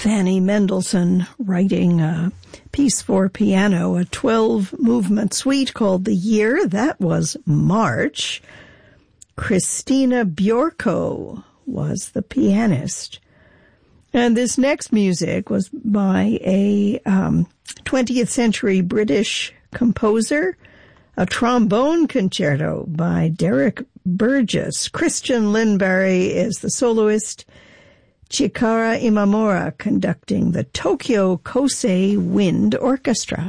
Fanny Mendelssohn writing a piece for piano, a 12-movement suite called The Year. That was March. Christina Bjorko was the pianist. And this next music was by a 20th century British composer, a trombone concerto by Derek Burgess. Christian Lindberry is the soloist. Chikara Imamura conducting the Tokyo Kosei Wind Orchestra.